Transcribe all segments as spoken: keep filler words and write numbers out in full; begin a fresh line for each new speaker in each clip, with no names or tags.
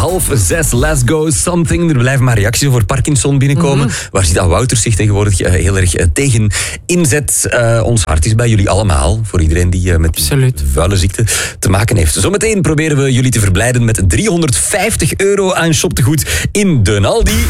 half zes. Let's go something. Er blijven maar reacties over Parkinson binnenkomen. Mm-hmm. Waar zit dat Wouter zich tegenwoordig uh, heel erg uh, tegen inzet. Uh, ons hart is bij jullie allemaal. Voor iedereen die uh, met
Absoluut.
vuile ziekte te maken heeft. Zometeen proberen we jullie te verblijden met driehonderdvijftig euro aan shoptegoed in de Aldi.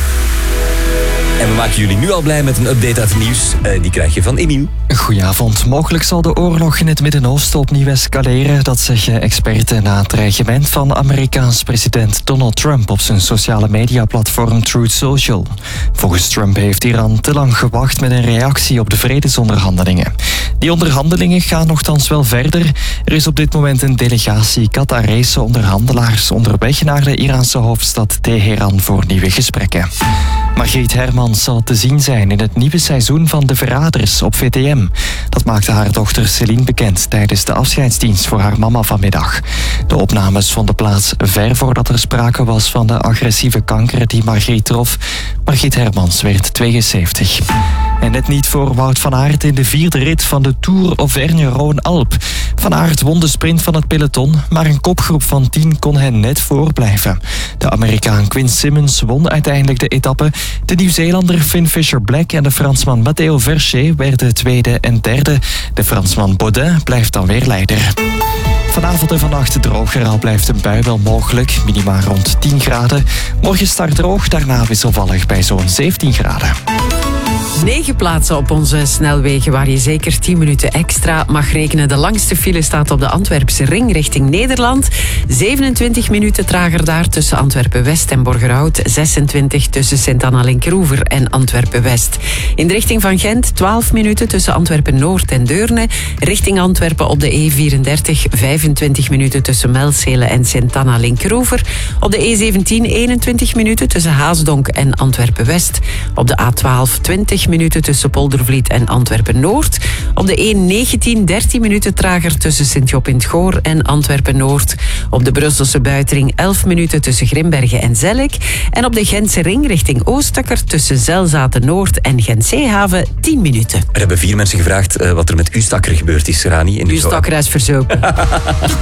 En we maken jullie nu al blij met een update uit het nieuws. Uh, die krijg je van Emiel.
Goedenavond. Mogelijk zal de oorlog in het Midden-Oosten opnieuw escaleren. Dat zeggen experten na het dreigement van Amerikaans president Donald Trump op zijn sociale mediaplatform Truth Social. Volgens Trump heeft Iran te lang gewacht met een reactie op de vredesonderhandelingen. Die onderhandelingen gaan nochtans wel verder. Er is op dit moment een delegatie Qatarese onderhandelaars onderweg naar de Iraanse hoofdstad Teheran voor nieuwe gesprekken. Margriet Hermans zal te zien zijn in het nieuwe seizoen van De Verraders op V T M. Dat maakte haar dochter Céline bekend tijdens de afscheidsdienst voor haar mama vanmiddag. De opnames vonden plaats ver voordat er sprake was van de agressieve kanker die Margriet trof. Margriet Hermans werd tweeënzeventig. En net niet voor Wout van Aert in de vierde rit van de Tour Auvergne-Rhône-Alpes. Van Aert won de sprint van het peloton, maar een kopgroep van tien kon hen net voorblijven. De Amerikaan Quinn Simmons won uiteindelijk de etappe. De Nieuw-Zeelander Finn Fisher-Black en de Fransman Matteo Verchet werden tweede en derde. De Fransman Baudin blijft dan weer leider. Vanavond en vannacht droger, al blijft een bui wel mogelijk. Minima rond tien graden. Morgen start droog, daarna wisselvallig bij zo'n zeventien graden.
Negen plaatsen op onze snelwegen waar je zeker tien minuten extra mag rekenen. De langste file staat op de Antwerpse ring richting Nederland. zevenentwintig minuten trager daar tussen Antwerpen-West en Borgerhout. zesentwintig tussen Sint-Anna-Linkeroever en Antwerpen-West. In de richting van Gent twaalf minuten tussen Antwerpen-Noord en Deurne. Richting Antwerpen op de E vierendertig vijfentwintig minuten tussen Melzele en Sint-Anna-Linkeroever. Op de E zeventien eenentwintig minuten tussen Haasdonk en Antwerpen-West. Op de A twaalf twintig minuten tussen Poldervliet en Antwerpen-Noord. Op de E negentien dertien minuten trager tussen Sint-Job-in-'t-Goor en Antwerpen-Noord. Op de Brusselse buitenring elf minuten tussen Grimbergen en Zellik. En op de Gentse ring richting Oostakker tussen Zelzaten-Noord en Gent-Zeehaven tien minuten.
Er hebben vier mensen gevraagd uh, wat er met Ustakker gebeurd is, Rani.
Ustakker is verzopen.